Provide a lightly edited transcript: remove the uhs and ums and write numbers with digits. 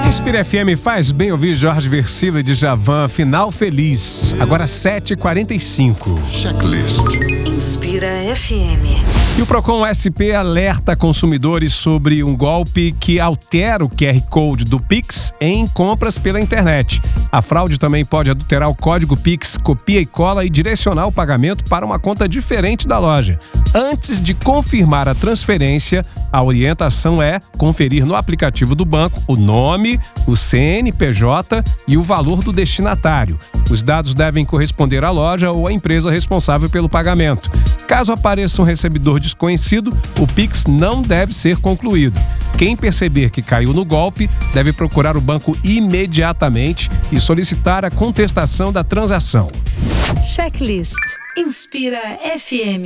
Inspira FM faz bem ouvir Jorge Versilo e Djavan, Final Feliz. Agora 7h45. Checklist. Inspira FM. E o Procon SP alerta consumidores sobre um golpe que altera o QR Code do Pix em compras pela internet. A fraude também pode adulterar o código Pix, copia e cola e direcionar o pagamento para uma conta diferente da loja. Antes de confirmar a transferência, a orientação é conferir no aplicativo do banco o nome, o CNPJ e o valor do destinatário. Os dados devem corresponder à loja ou à empresa responsável pelo pagamento. Caso apareça um recebedor desconhecido, o Pix não deve ser concluído. Quem perceber que caiu no golpe deve procurar o banco imediatamente e solicitar a contestação da transação. Checklist. Inspira FM.